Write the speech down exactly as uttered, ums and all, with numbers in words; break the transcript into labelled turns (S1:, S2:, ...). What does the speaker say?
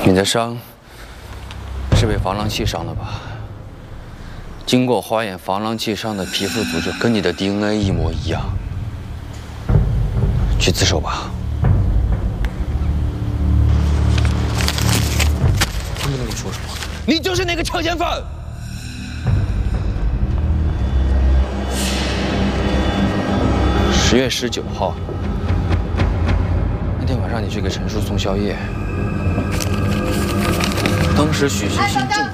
S1: 你的伤是被防狼器伤的吧？经过化验，防狼器伤的皮肤组织跟你的 D N A 一模一样。去自首吧。
S2: 听不懂你说什么？
S1: 你就是那个强奸犯！十月十九号那天晚上，你去给陈叔送宵夜。当时许旭新正